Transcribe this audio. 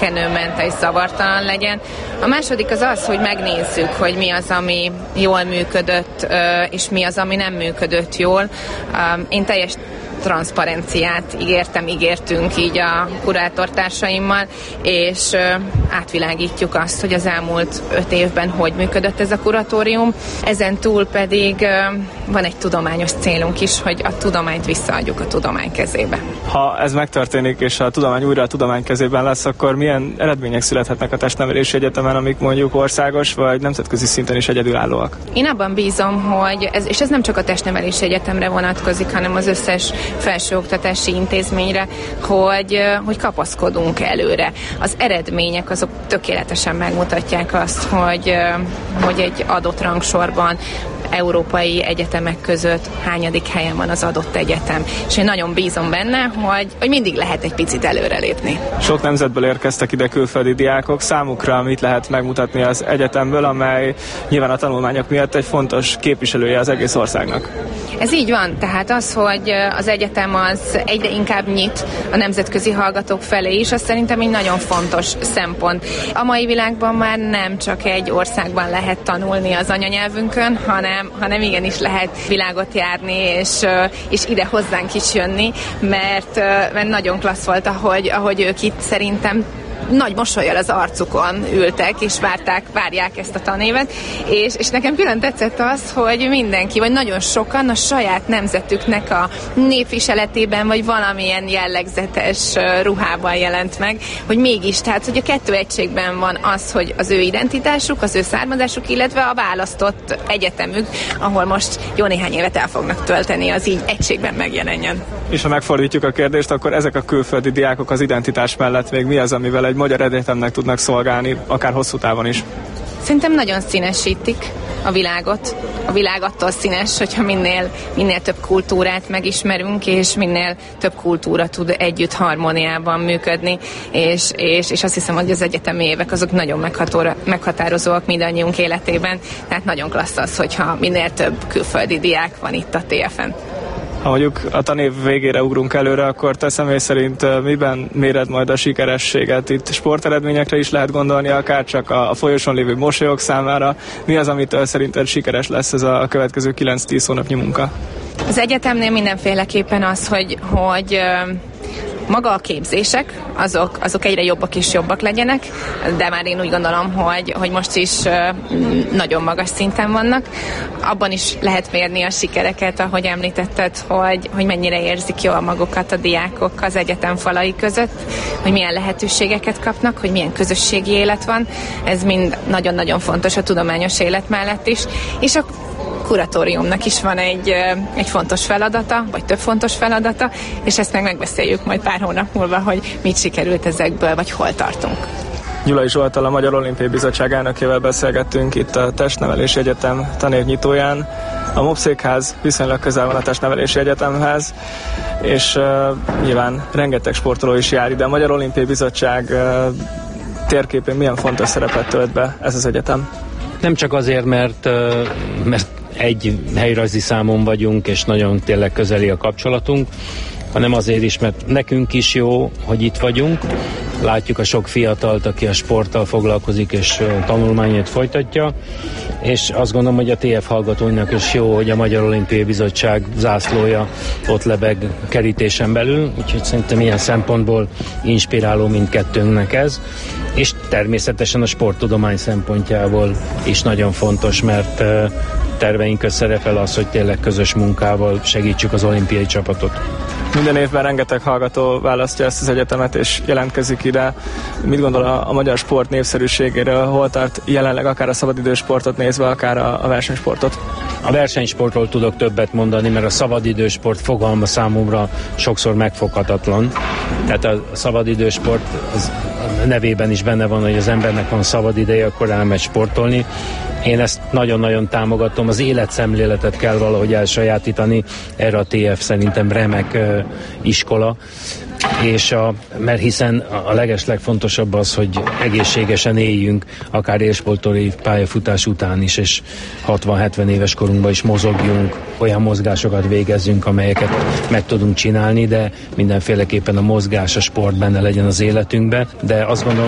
zökkenőmentes, zavartalan legyen. A második az, hogy megnézzük, hogy mi az, ami jól működött, és mi az, ami nem működött jól. Én teljes transzparenciát ígértünk így a kurátortársaimmal, és átvilágítjuk azt, hogy az elmúlt 5 évben hogy működött ez a kuratórium. Ezen túl pedig van egy tudományos célunk is, hogy a tudományt visszaadjuk a tudomány kezébe. Ha ez megtörténik, és a tudomány újra a tudomány kezében lesz, akkor milyen eredmények születhetnek a Testnevelési Egyetemen, amik mondjuk országos vagy nemzetközi szinten is egyedülállóak? Én abban bízom, hogy ez nem csak a Testnevelési Egyetemre vonatkozik, hanem az összes felsőoktatási intézményre, hogy kapaszkodunk előre. Az eredmények azok tökéletesen megmutatják azt, hogy egy adott rangsorban európai egyetemek között hányadik helyen van az adott egyetem. És én nagyon bízom benne, hogy mindig lehet egy picit előrelépni. Sok nemzetből érkeztek ide külföldi diákok. Számukra mit lehet megmutatni az egyetemből, amely nyilván a tanulmányok miatt egy fontos képviselője az egész országnak? Ez így van, tehát az, hogy az egyetem az egyre inkább nyit a nemzetközi hallgatók felé is, az szerintem egy nagyon fontos szempont. A mai világban már nem csak egy országban lehet tanulni az anyanyelvünkön, hanem igenis lehet világot járni, és ide hozzánk is jönni, mert nagyon klassz volt, ahogy ők itt szerintem nagy mosollyal az arcukon ültek, és várják ezt a tanévet, és nekem külön tetszett az, hogy mindenki, vagy nagyon sokan a saját nemzetüknek a népviseletében, vagy valamilyen jellegzetes ruhában jelent meg, hogy mégis, tehát, hogy a kettő egységben van az, hogy az ő identitásuk, az ő származásuk, illetve a választott egyetemük, ahol most jó néhány évet el fognak tölteni, az így egységben megjelenjen. És ha megfordítjuk a kérdést, akkor ezek a külföldi diákok az identitás mellett még mi az, amivel egy magyar egyetemnek tudnak szolgálni, akár hosszú távon is? Szerintem nagyon színesítik a világot. A világ attól színes, hogyha minél több kultúrát megismerünk, és minél több kultúra tud együtt harmóniában működni, és azt hiszem, hogy az egyetemi évek azok nagyon meghatározóak mindannyiunk életében, tehát nagyon klassz az, hogyha minél több külföldi diák van itt a TF-en. Ha mondjuk a tanév végére ugrunk előre, akkor te személy szerint miben méred majd a sikerességet? Itt sporteredményekre is lehet gondolni, akár csak a folyosón lévő mosolyok számára. Mi az, amitől szerinted sikeres lesz ez a következő 9-10 hónapnyi munka? Az egyetemnél mindenféleképpen az, hogy maga a képzések, azok egyre jobbak és jobbak legyenek, de már én úgy gondolom, hogy most is nagyon magas szinten vannak. Abban is lehet mérni a sikereket, ahogy említetted, hogy mennyire érzik jól magukat a diákok az egyetem falai között, hogy milyen lehetőségeket kapnak, hogy milyen közösségi élet van. Ez mind nagyon-nagyon fontos a tudományos élet mellett is. És a kuratóriumnak is van egy fontos feladata, vagy több fontos feladata, és ezt megbeszéljük majd pár hónap múlva, hogy mit sikerült ezekből, vagy hol tartunk. Gyulai Zsolttal, a Magyar Olimpiai Bizottság elnökével beszélgettünk itt a Testnevelési Egyetem tanévnyitóján. A MOP székház viszonylag közel van a Testnevelési Egyetemhez, és nyilván rengeteg sportoló is jár ide. A Magyar Olimpiai Bizottság térképén milyen fontos szerepet tölt be ez az egyetem? Nem csak azért, mert egy helyrajzi számon vagyunk, és nagyon tényleg közeli a kapcsolatunk, hanem azért is, mert nekünk is jó, hogy itt vagyunk. Látjuk a sok fiatalt, aki a sporttal foglalkozik, és tanulmányát folytatja, és azt gondolom, hogy a TF hallgatóinak is jó, hogy a Magyar Olimpiai Bizottság zászlója ott lebeg kerítésen belül, úgyhogy szerintem ilyen szempontból inspiráló mindkettőnknek ez, és természetesen a sporttudomány szempontjából is nagyon fontos, mert terveink közt szerepel az, hogy tényleg közös munkával segítsük az olimpiai csapatot. Minden évben rengeteg hallgató választja ezt az egyetemet és jelentkezik ide. Mit gondol a magyar sport népszerűségéről? Hol tart jelenleg akár a szabadidősportot nézve, akár a versenysportot? A versenysportról tudok többet mondani, mert a szabadidősport fogalma számomra sokszor megfoghatatlan. Tehát a szabadidősport az nevében is benne van, hogy az embernek van szabad ideje, akkor elmegy sportolni. Én ezt nagyon-nagyon támogatom, az életszemléletet kell valahogy elsajátítani, erre a TF szerintem remek iskola, mert hiszen a legeslegfontosabb az, hogy egészségesen éljünk, akár élsportolói pályafutás után is, és 60-70 éves korunkban is mozogjunk, olyan mozgásokat végezzünk, amelyeket meg tudunk csinálni, de mindenféleképpen a mozgás, a sport benne legyen az életünkben, de azt gondolom,